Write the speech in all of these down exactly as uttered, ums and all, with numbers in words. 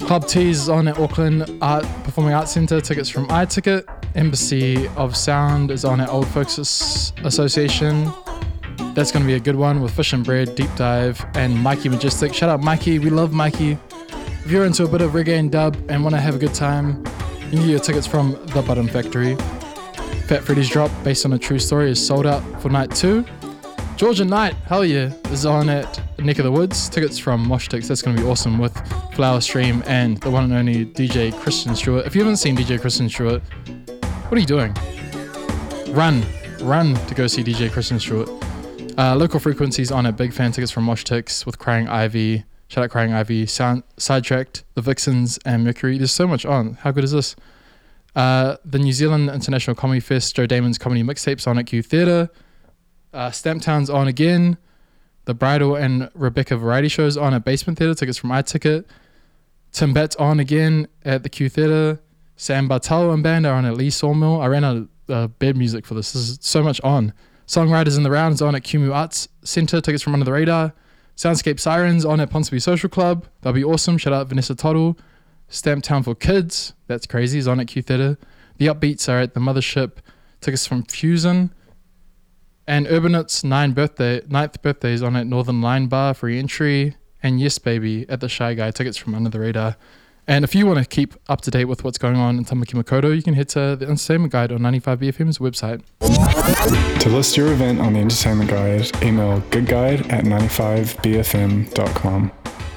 Club Tees is on at Auckland Art Performing Arts Centre. Tickets from iTicket. Embassy of Sound is on at Old Folks Association. That's going to be a good one with Fish and Bread, Deep Dive, and Mikey Majestic. Shout out Mikey. We love Mikey. If you're into a bit of reggae and dub and want to have a good time, you can get your tickets from The Button Factory. Fat Freddy's Drop, based on a true story, is sold out for night two. Georgia Night, hell yeah, is on at Neck of the Woods. Tickets from Moshtix. That's going to be awesome with Flower Stream and the one and only D J Christian Stewart. If you haven't seen D J Christian Stewart, what are you doing? Run. Run to go see D J Christian Stewart. Uh, local Frequencies on at Big Fan. Tickets from Moshtix with Crying Ivy. Shout out Crying Ivy. Sound, Sidetracked, The Vixens, and Mercury. There's so much on. How good is this? Uh, the New Zealand International Comedy Fest, Joe Damon's Comedy Mixtapes on at Q Theatre. Uh, Stamptown's on again. The Bridal and Rebecca Variety Shows on at Basement Theatre. Tickets from iTicket. Tim Bat's on again at the Q Theatre. Sam Bartolo and band are on at Lee Sawmill. I ran out of uh, bed music for this. This is so much on. Songwriters in the Round is on at Q M U Arts Centre. Tickets from Under the Radar. Soundscape Sirens on at Ponsonby Social Club. That'll be awesome. Shout out Vanessa Toddle. Stamptown for Kids. That's crazy. Is on at Q Theatre. The Upbeats are at the Mothership. Tickets from Fusion. And Urbanit's nine birthday, ninth birthday is on at Northern Line Bar, free entry. And Yes Baby at the Shy Guy. Tickets from Under the Radar. And if you want to keep up to date with what's going on in Tamaki Makaurau, you can head to the Entertainment Guide on ninety-five B F M's website. To list your event on the Entertainment Guide, email goodguide at ninety-five b f m dot com.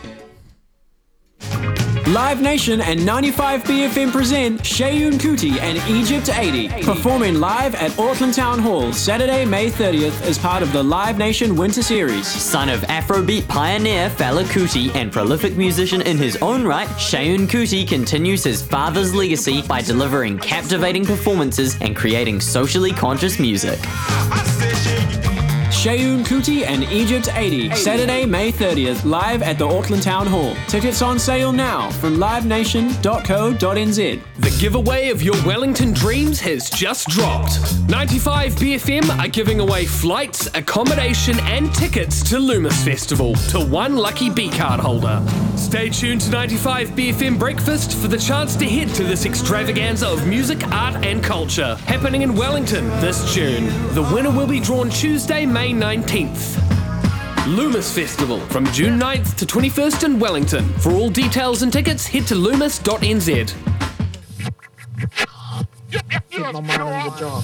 Live Nation and ninety-five B F M present Shayun Kuti and Egypt eighty, performing live at Auckland Town Hall Saturday, May thirtieth as part of the Live Nation Winter Series. Son of Afrobeat pioneer Fela Kuti and prolific musician in his own right, Shayun Kuti continues his father's legacy by delivering captivating performances and creating socially conscious music. Shayun Kuti and Egypt eighty, Saturday, May thirtieth, live at the Auckland Town Hall. Tickets on sale now from live nation dot co dot n z. The giveaway of your Wellington dreams has just dropped. ninety-five B F M are giving away flights, accommodation and tickets to Loomis Festival to one lucky B-card holder. Stay tuned to ninety-five B F M Breakfast for the chance to head to this extravaganza of music, art and culture happening in Wellington this June. The winner will be drawn Tuesday, May nineteenth. Loomis Festival from June ninth to twenty-first in Wellington. For all details and tickets, head to loomis dot n z.